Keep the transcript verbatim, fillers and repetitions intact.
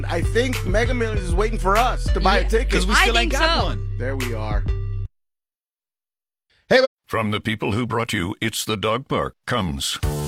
I think Mega Millions is waiting for us to buy Yeah, a ticket. Because we I still ain't think got so. one. There we are. From the people who brought you It's the Dog Park comes